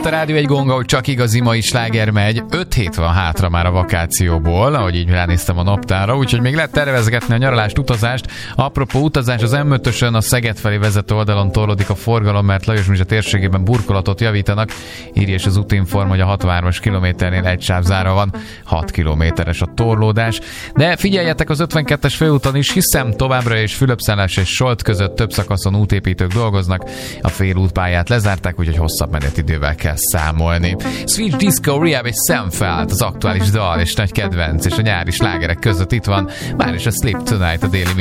itt a Rádió Egy Gong, ahol csak igazi mai sláger megy. 5 hét van hátra már a vakációból, ahogy így ránéztem a naptárra, úgyhogy még lehet tervezgetni a nyaralást, utazást. Apropó utazás, az M5-ösön a Szeged felé vezető oldalon torlódik a forgalom, mert Lajosmizsa térségében burkolatot javítanak. Írja és az Útinform, hogy a 63-as kilométernél egy sáv zárva van, 6 kilométeres a torlódás. De figyeljetek az 52-es főúton is, hiszen továbbra is Fülöpszállás és Solt között több szakaszon útépítők dolgoznak. A félútpályát lezárták, úgyhogy hosszabb menetidővel kell számolni. Switch Disco Rehab és Szemfeld az aktuális dal és nagy kedvenc, és a nyári slágerek között itt van már is a Sleep Tonight a Daily